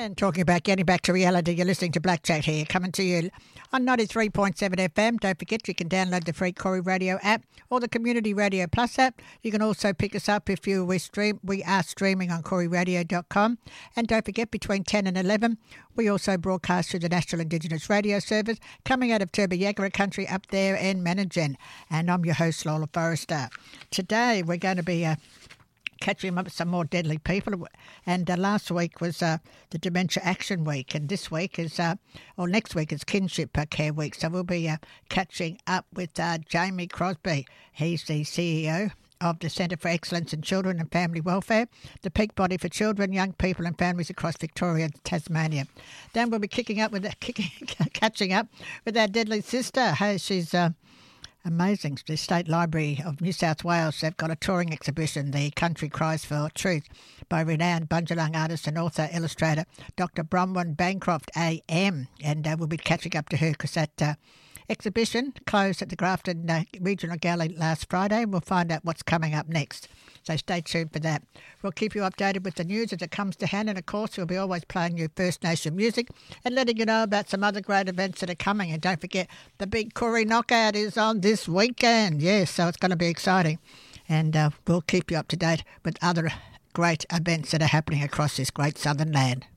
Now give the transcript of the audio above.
And talking about getting back to reality, you're listening to Black Chat here, coming to you on 93.7 FM. Don't forget, you can download the free Corey Radio app or the Community Radio Plus app. You can also pick us up if you wish. We are streaming on CoreyRadio.com. And don't forget, between 10 and 11, we also broadcast through the National Indigenous Radio Service, coming out of Turrbal Yagara country up there in Menangen. And I'm your host, Lola Forrester. Today, we're going to be catching up with some more deadly people. And last week was the Dementia Action Week, and this week is, or next week is Kinship Care Week. So we'll be catching up with Jamie Crosby. He's the CEO of the Centre for Excellence in Children and Family Welfare, the peak body for children, young people and families across Victoria and Tasmania. Then we'll be catching up with our deadly sister. Hey, she's amazing. The State Library of New South Wales, they've got a touring exhibition, The Country Cries for Truth, by renowned Bundjalung artist and author illustrator Dr. Bronwyn Bancroft AM. And we'll be catching up to her because that exhibition closed at the Grafton Regional Gallery last Friday, and we'll find out what's coming up next. So stay tuned for that. We'll keep you updated with the news as it comes to hand, and of course we'll be always playing you First Nation music and letting you know about some other great events that are coming. And don't forget, the big Koori Knockout is on this weekend. Yes, so it's going to be exciting. And we'll keep you up to date with other great events that are happening across this great southern land.